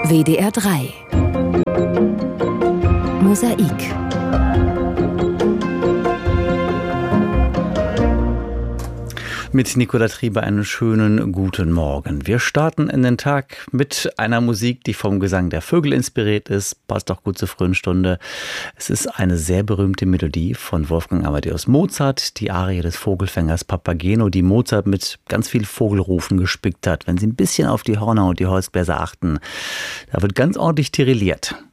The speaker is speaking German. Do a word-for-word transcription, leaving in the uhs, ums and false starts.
W D R drei Mosaik. Mit Nicola Trieber einen schönen guten Morgen. Wir starten in den Tag mit einer Musik, die vom Gesang der Vögel inspiriert ist. Passt auch gut zur frühen Stunde. Es ist eine sehr berühmte Melodie von Wolfgang Amadeus Mozart, die Arie des Vogelfängers Papageno, die Mozart mit ganz viel Vogelrufen gespickt hat. Wenn Sie ein bisschen auf die Hörner und die Holzbläser achten, da wird ganz ordentlich tirilliert.